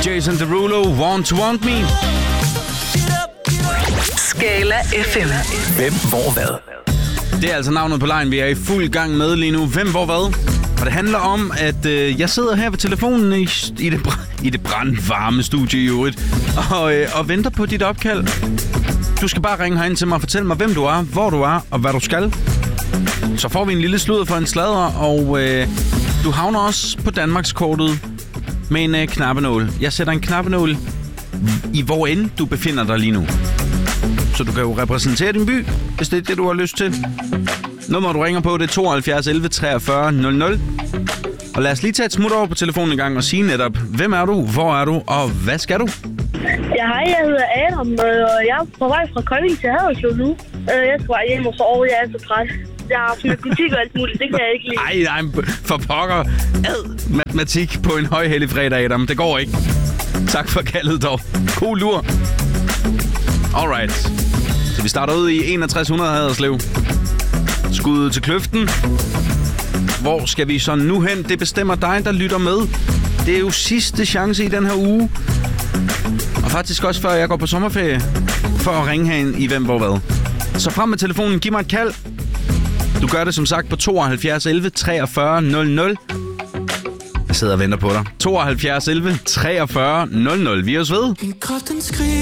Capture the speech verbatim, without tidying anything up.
Jason Derulo, Want to Want Me. Skala F M. Hvem, hvor, hvad? Det er altså navnet på lejen, vi er i fuld gang med lige nu. Hvem, hvor, hvad? Og det handler om, at øh, jeg sidder her ved telefonen i, i, det, i det brandvarme studie i øvrigt, og, øh, og venter på dit opkald. Du skal bare ringe herind til mig og fortælle mig, hvem du er, hvor du er og hvad du skal. Så får vi en lille sludder for en sladder, og øh, du havner også på Danmarkskortet med en øh, knappenål. Jeg sætter en knappenål i hvor end du befinder dig lige nu. Så du kan jo repræsentere din by, hvis det er det, du har lyst til. Nummer, du ringer på, det er tooghalvfjerds elleve treogfyrre nul nul. Og lad os lige tage et smut over på telefonen en gang og sige netop, hvem er du, hvor er du, og hvad skal du? Ja, hej, jeg hedder Adam, og jeg er på vej fra Kolding til Haderslev nu. Jeg skal bare hjem og sove, jeg er så træt. Jeg har haft matematik og alt muligt, det kan jeg ikke lide. Nej, nej, for pokker. Ad matematik på en højhellig fredag, Adam. Det går ikke. Tak for kaldet dog. God lur. Alright. Så vi starter ud i enogtres hundrede Haderslev. Skud til kløften. Hvor skal vi så nu hen? Det bestemmer dig, der lytter med. Det er jo sidste chance i den her uge. Og faktisk også før jeg går på sommerferie. For at ringe herind i hvem, hvor, hvad. Så frem med telefonen. Giv mig et kald. Du gør det som sagt på tooghalvfjerds elleve treogfyrre nul nul. Jeg sidder og venter på dig. tooghalvfjerds elleve treogfyrre nul nul. Vi er os ved.